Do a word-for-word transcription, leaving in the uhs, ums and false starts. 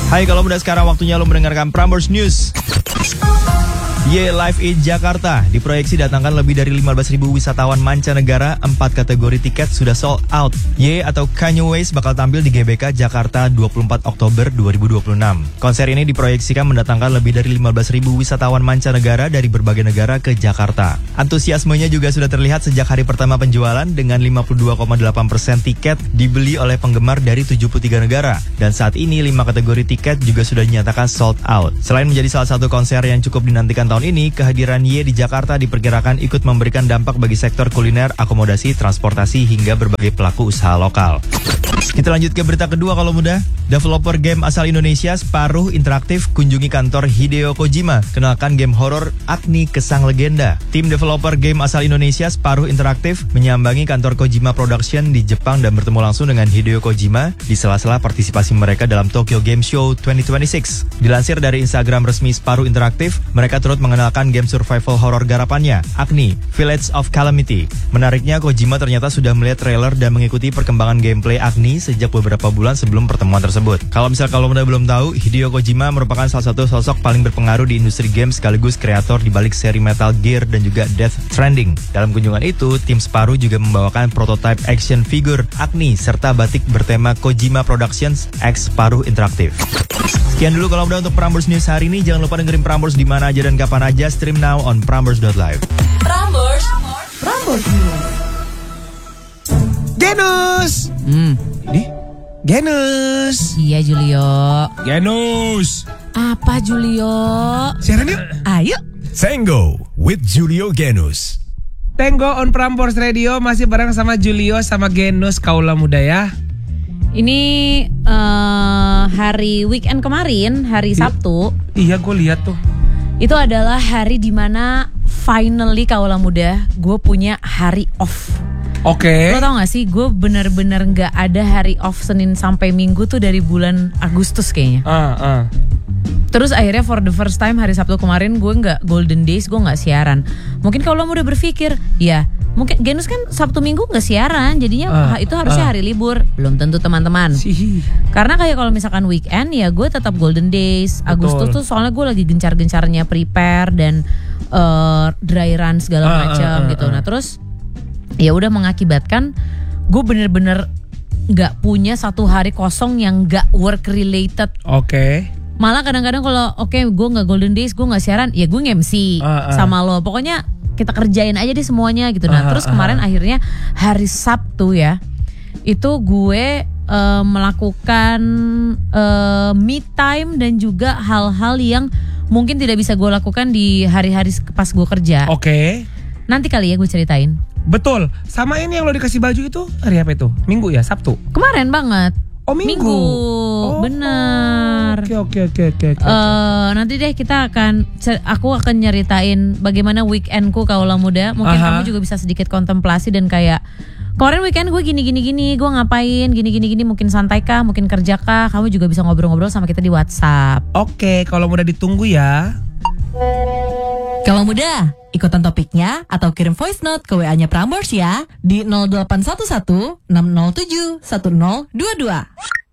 Hai, kalau muda, sekarang waktunya lo mendengarkan Prambors News. Ye Live in Jakarta diproyeksi datangkan lebih dari lima belas ribu wisatawan mancanegara. Empat kategori tiket sudah sold out. Ye atau Kanye West bakal tampil di G B K Jakarta dua puluh empat Oktober dua ribu dua puluh enam. Konser ini diproyeksikan mendatangkan lebih dari lima belas ribu wisatawan mancanegara dari berbagai negara ke Jakarta. Antusiasmenya juga sudah terlihat sejak hari pertama penjualan dengan lima puluh dua koma delapan persen tiket dibeli oleh penggemar dari tujuh puluh tiga negara. Dan saat ini lima kategori tiket juga sudah dinyatakan sold out. Selain menjadi salah satu konser yang cukup dinantikan tahun ini, kehadiran Ye di Jakarta diperkirakan ikut memberikan dampak bagi sektor kuliner, akomodasi, transportasi, hingga berbagai pelaku usaha lokal. Kita lanjut ke berita kedua kalau muda. Developer game asal Indonesia Separuh Interaktif kunjungi kantor Hideo Kojima, kenalkan game horor Agni Kesang Legenda. Tim developer game asal Indonesia Separuh Interaktif menyambangi kantor Kojima Production di Jepang dan bertemu langsung dengan Hideo Kojima di sela-sela partisipasi mereka dalam Tokyo Game Show dua ribu dua puluh enam. Dilansir dari Instagram resmi Separuh Interaktif, mereka turut mengenalkan game survival horror garapannya, Agni, Village of Calamity. Menariknya, Kojima ternyata sudah melihat trailer dan mengikuti perkembangan gameplay Agni sejak beberapa bulan sebelum pertemuan tersebut. Kalau misal kalau muda belum tahu, Hideo Kojima merupakan salah satu sosok paling berpengaruh di industri game sekaligus kreator di balik seri Metal Gear dan juga Death Stranding. Dalam kunjungan itu, tim Separuh juga membawakan prototype action figure Agni serta batik bertema Kojima Productions X Separuh Interaktif. Sekian dulu kalau muda untuk Prambors News hari ini. Jangan lupa dengerin Prambors di mana aja dan kapan aja. Stream now on prambors dot live. Prambors, Prambors News. Genus. Hmm. Nih, Genus. Iya Julio. Genus. Apa Julio? Siaran yuk. Ayo. Tango with Julio Genus. Tango on Prambors Radio masih bareng sama Julio sama Genus kaula muda ya. Ini uh, hari weekend kemarin, hari Sabtu. Iya, gue lihat tuh. Itu adalah hari dimana finally kaula muda gue punya hari off. Oke. Lo tau gak sih, gue bener-bener gak ada hari off Senin sampai Minggu tuh dari bulan Agustus kayaknya. Ah, ah. Terus akhirnya for the first time hari Sabtu kemarin gue gak golden days, gue gak siaran. Mungkin kalau lo udah berpikir, ya mungkin Genus kan Sabtu Minggu gak siaran, jadinya uh, itu harusnya uh. hari libur. Belum tentu teman-teman. Si. Karena kayak kalau misalkan weekend ya gue tetap golden days. Betul. Agustus tuh soalnya gue lagi gencar-gencarnya prepare dan uh, dry run segala uh, macam uh, uh, gitu. Nah terus ya udah mengakibatkan gue bener-bener gak punya satu hari kosong yang gak work related. Oke. Okay. Malah kadang-kadang kalau oke okay, gue gak golden days, gue gak siaran, ya gue nge-M C uh, uh. sama lo. Pokoknya kita kerjain aja deh semuanya gitu. Nah uh, terus kemarin uh. akhirnya hari Sabtu ya, itu gue uh, melakukan uh, me time dan juga hal-hal yang mungkin tidak bisa gue lakukan di hari-hari pas gue kerja. Oke. Okay. Nanti kali ya gue ceritain. Betul. Sama ini yang lo dikasih baju itu hari apa itu? Minggu ya? Sabtu? Kemarin banget. Oh minggu, minggu. Oh, benar. Oke oke oke oke. Nanti deh kita akan, aku akan nyeritain bagaimana weekendku kaula muda. Mungkin Aha. kamu juga bisa sedikit kontemplasi dan kayak kemarin weekend gue gini gini gini, gue ngapain gini gini gini, mungkin santai kah, mungkin kerja kah. Kamu juga bisa ngobrol-ngobrol sama kita di WhatsApp. Oke, kalau muda ditunggu ya. Kalau muda, ikutan topiknya atau kirim voice note ke W A-nya Prambors ya di nol delapan satu satu enam nol tujuh satu nol dua dua.